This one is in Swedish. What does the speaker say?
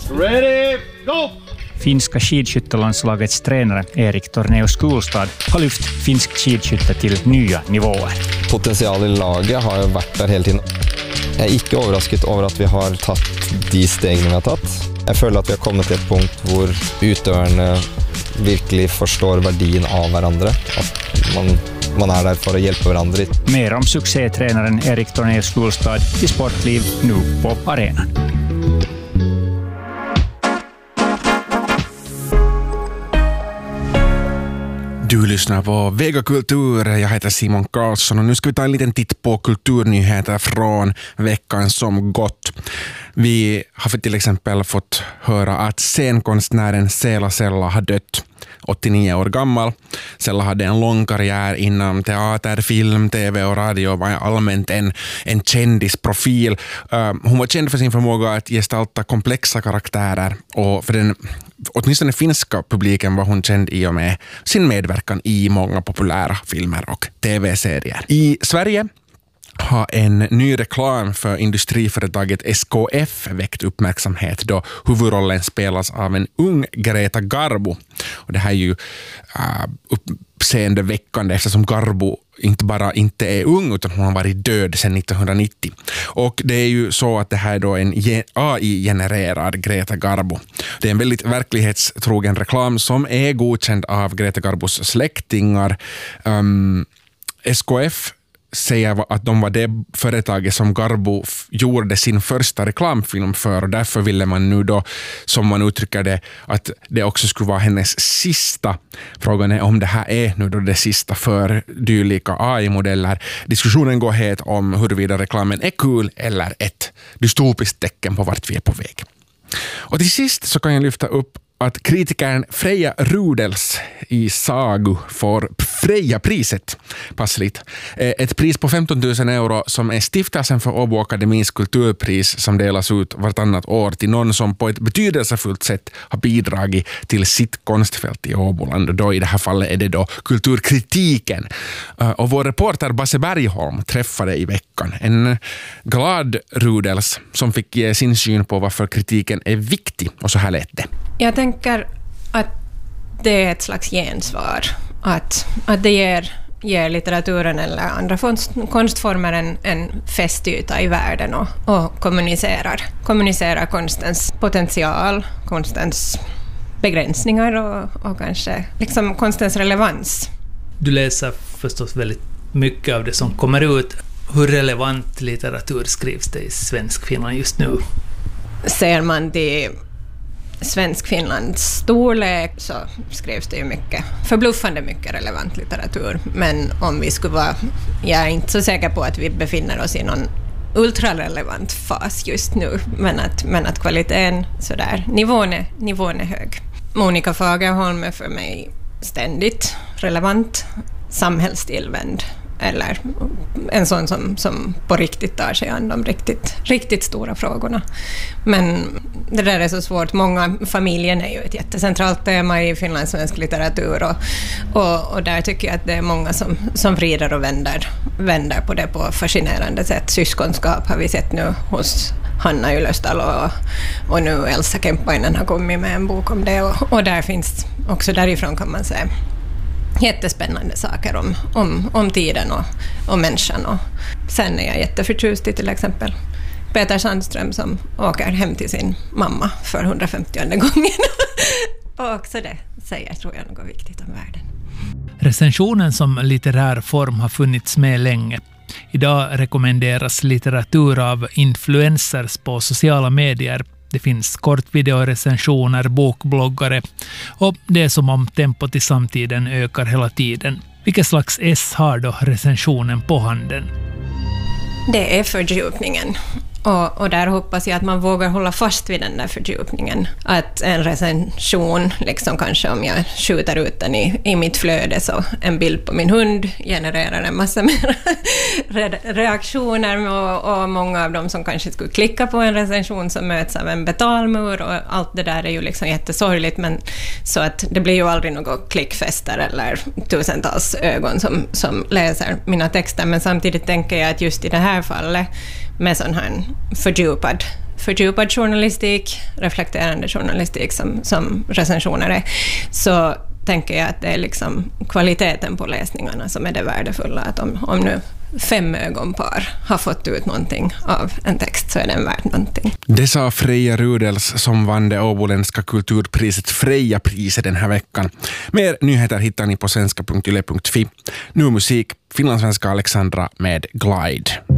Ready, go! Finska skidskyttelandslagets tränare Erik Tornéus Kulstad har lyft finsk skidskytte till nya nivåer. Potential i laget har ju varit där hela tiden. Jag är inte överraskad över att vi har tagit de steg vi har tagit. Jag känner att vi har kommit till ett punkt där utövarna verkligen förstår värdet av varandra. Att man är där för att hjälpa varandra. Mer om succétränaren Erik Tornéus Kulstad i Sportliv nu på arenan. Du lyssnar på Vega Kultur. Jag heter Simon Karlsson och nu ska vi ta en liten titt på kulturnyheter från veckan som gått. Vi har för till exempel fått höra att scenkonstnären Sela Sella har dött. 89 år gammal. Sella hade en lång karriär inom teater, film, tv och radio och var allmänt en kändisprofil. Hon var känd för sin förmåga att gestalta komplexa karaktärer och för den åtminstone finska publiken var hon känd i och med sin medverkan i många populära filmer och tv-serier. I Sverige har en ny reklam för industriföretaget SKF väckt uppmärksamhet då huvudrollen spelas av en ung Greta Garbo. Och det här är ju uppseendeväckande eftersom Garbo inte är ung utan hon har varit död sedan 1990. Och det är ju så att det här är då en AI-genererad Greta Garbo. Det är en väldigt verklighetstrogen reklam som är godkänd av Greta Garbos släktingar. SKF säger att de var det företaget som Garbo gjorde sin första reklamfilm för och därför ville man nu då, som man uttrycker det, att det också skulle vara hennes sista. Frågan är om det här är nu då det sista för dylika AI-modeller. Diskussionen går het om huruvida reklamen är kul eller ett dystopiskt tecken på vart vi är på väg. Och till sist så kan jag lyfta upp att kritikern Freja Rudels i Sagu får Freja-priset. Passligt. Ett pris på 15 000 euro som är stiftelsen för Åbo Akademis kulturpris som delas ut vartannat år till någon som på ett betydelsefullt sätt har bidragit till sitt konstfält i Åboland. Och då i det här fallet är det då kulturkritiken. Och vår reporter Basse Bergholm träffade i veckan en glad Rudels som fick ge sin syn på varför kritiken är viktig. Och så här lät det. Jag tänker att det är ett slags gensvar. Att det ger litteraturen eller andra konstformer en fästyta i världen och kommunicerar konstens potential, konstens begränsningar och kanske liksom konstens relevans. Du läser förstås väldigt mycket av det som kommer ut. Hur relevant litteratur skrivs det i Svenskfinland just nu? Ser man till Svenskfinlands storlek så skrevs det ju förbluffande mycket relevant litteratur. Men om vi skulle vara, jag är inte så säker på att vi befinner oss i någon ultrarelevant fas just nu. Men att kvaliteten sådär, nivån är hög. Monica Fagerholm är för mig ständigt relevant, samhällstillvänd. Eller en sån som på riktigt tar sig an de riktigt stora frågorna. Men det där är så svårt. Familjen är ju ett jättecentralt tema i finlandssvensk litteratur och där tycker jag att det är många som vrider och vänder på det på fascinerande sätt. Syskonskap har vi sett nu hos Hanna Ylöstalo och nu Elsa Kemppainen har kommit med en bok om det och där finns också därifrån kan man säga jättespännande saker om tiden och människan. Och sen är jag jätteförtjust i till exempel Peter Sandström som åker hem till sin mamma för 150:e gången. Och också det säger, tror jag, något viktigt om världen. Recensionen som litterär form har funnits med länge. Idag rekommenderas litteratur av influencers på sociala medier. Det finns kortvideorecensioner, bokbloggare och det är som om tempot i samtiden ökar hela tiden. Vilket slags S har då recensionen på handen? Det är fördjupningen. Och där hoppas jag att man vågar hålla fast vid den där fördjupningen. Att en recension, liksom kanske om jag skjuter ut den i mitt flöde så en bild på min hund genererar en massa mer reaktioner och många av dem som kanske skulle klicka på en recension som möts av en betalmur och allt det där är ju liksom jättesorgligt men så att det blir ju aldrig något klickfester eller tusentals ögon som läser mina texter men samtidigt tänker jag att just i det här fallet med sån här fördjupad fördjupad journalistik, reflekterande journalistik som recensioner är, så tänker jag att det är liksom kvaliteten på läsningarna som är det värdefulla. Att om nu 5 ögonpar har fått ut någonting av en text så är den värd någonting. Det sa Freja Rudels som vann det åboländska kulturpriset Freja-priset den här veckan. Mer nyheter hittar ni på svenska.yle.fi. Nu musik, finlandssvenska Alexandra med Glide.